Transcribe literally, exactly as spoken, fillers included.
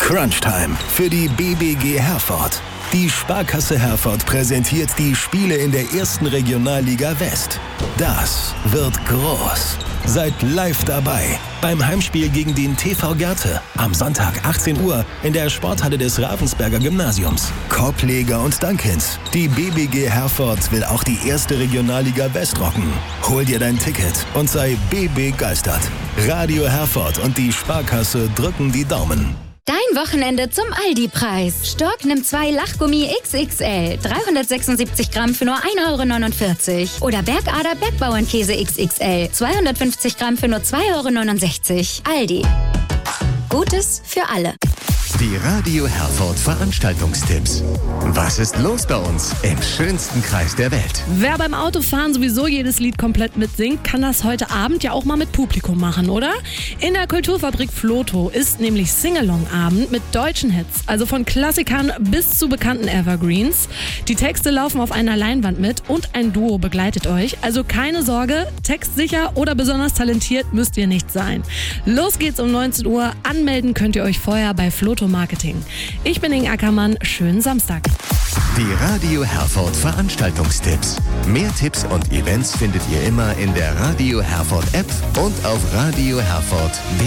Crunchtime für die B B G Herford. Die Sparkasse Herford präsentiert die Spiele in der ersten Regionalliga West. Das wird groß. Seid live dabei beim Heimspiel gegen den T V Gerte am Sonntag achtzehn Uhr in der Sporthalle des Ravensberger Gymnasiums. Korbleger und Dunkins. Die B B G Herford will auch die erste Regionalliga West rocken. Hol dir dein Ticket und sei B B-geistert. Radio Herford und die Sparkasse drücken die Daumen. Dein Wochenende zum Aldi-Preis. Stork nimmt zwei Lachgummi X X L, dreihundertsechsundsiebzig Gramm für nur ein Euro neunundvierzig. Oder Bergader Bergbauernkäse X X L, zweihundertfünfzig Gramm für nur zwei Euro neunundsechzig. Aldi. Gutes für alle. Die Radio Herford Veranstaltungstipps. Was ist los bei uns im schönsten Kreis der Welt? Wer beim Autofahren sowieso jedes Lied komplett mitsingt, kann das heute Abend ja auch mal mit Publikum machen, oder? In der Kulturfabrik Floto ist nämlich Singalong-Abend mit deutschen Hits, also von Klassikern bis zu bekannten Evergreens. Die Texte laufen auf einer Leinwand mit und ein Duo begleitet euch. Also keine Sorge, textsicher oder besonders talentiert müsst ihr nicht sein. Los geht's um neunzehn Uhr. Anmelden könnt ihr euch vorher bei Floto Marketing. Ich bin Inge Ackermann. Schönen Samstag. Die Radio Herford Veranstaltungstipps. Mehr Tipps und Events findet ihr immer in der Radio Herford App und auf radio herford punkt de.